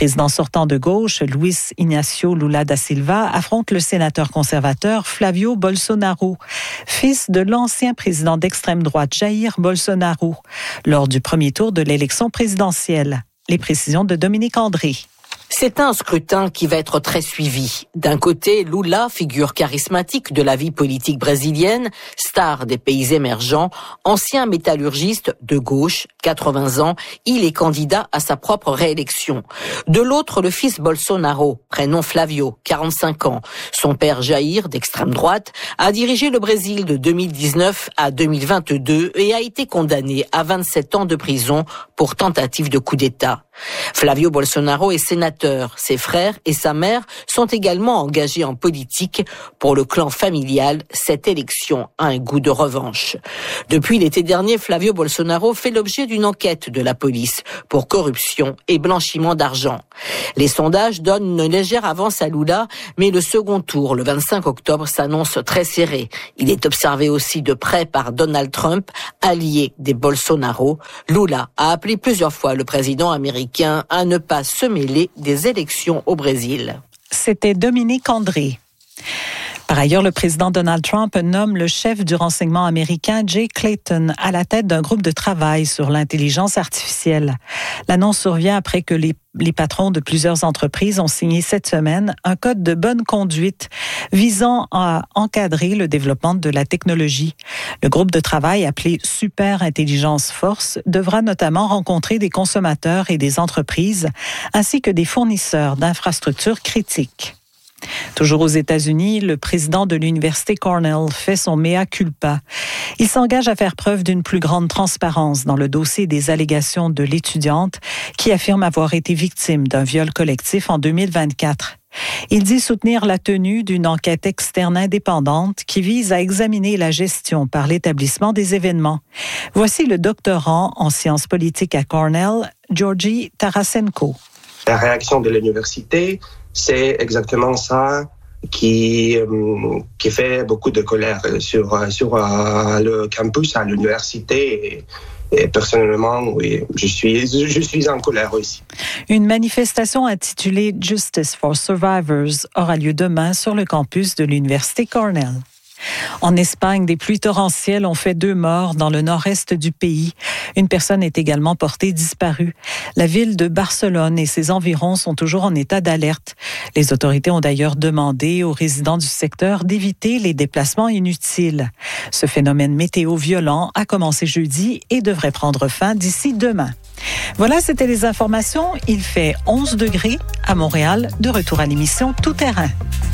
président sortant de gauche, Luiz Inácio Lula da Silva, affronte le sénateur conservateur Flávio Bolsonaro, fils de l'ancien président d'extrême droite Jair Bolsonaro, lors du premier tour de l'élection présidentielle. Les précisions de Dominique André. C'est un scrutin qui va être très suivi. D'un côté, Lula, figure charismatique de la vie politique brésilienne, star des pays émergents, ancien métallurgiste de gauche, 80 ans, il est candidat à sa propre réélection. De l'autre, le fils Bolsonaro, prénom Flávio, 45 ans. Son père Jair, d'extrême droite, a dirigé le Brésil de 2019 à 2022 et a été condamné à 27 ans de prison pour tentative de coup d'État. Flávio Bolsonaro est sénateur. Ses frères et sa mère sont également engagés en politique. Pour le clan familial, cette élection a un goût de revanche. Depuis l'été dernier, Flávio Bolsonaro fait l'objet d'une enquête de la police pour corruption et blanchiment d'argent. Les sondages donnent une légère avance à Lula, mais le second tour, le 25 octobre, s'annonce très serré. Il est observé aussi de près par Donald Trump, allié des Bolsonaro. Lula a appelé plusieurs fois le président américain à ne pas se mêler des élections au Brésil. C'était Dominique André. Par ailleurs, le président Donald Trump nomme le chef du renseignement américain Jay Clayton à la tête d'un groupe de travail sur l'intelligence artificielle. L'annonce survient après que les patrons de plusieurs entreprises ont signé cette semaine un code de bonne conduite visant à encadrer le développement de la technologie. Le groupe de travail appelé Super Intelligence Force devra notamment rencontrer des consommateurs et des entreprises ainsi que des fournisseurs d'infrastructures critiques. Toujours aux États-Unis, le président de l'université Cornell fait son mea culpa. Il s'engage à faire preuve d'une plus grande transparence dans le dossier des allégations de l'étudiante qui affirme avoir été victime d'un viol collectif en 2024. Il dit soutenir la tenue d'une enquête externe indépendante qui vise à examiner la gestion par l'établissement des événements. Voici le doctorant en sciences politiques à Cornell, Georgi Tarasenko. La réaction de l'université, c'est exactement ça qui fait beaucoup de colère sur le campus à l'université. Et personnellement, oui, je suis en colère aussi. Une manifestation intitulée Justice for Survivors aura lieu demain sur le campus de l'université Cornell. En Espagne, des pluies torrentielles ont fait 2 morts dans le nord-est du pays. Une personne est également portée disparue. La ville de Barcelone et ses environs sont toujours en état d'alerte. Les autorités ont d'ailleurs demandé aux résidents du secteur d'éviter les déplacements inutiles. Ce phénomène météo violent a commencé jeudi et devrait prendre fin d'ici demain. Voilà, c'était les informations. Il fait 11 degrés à Montréal. De retour à l'émission Tout terrain.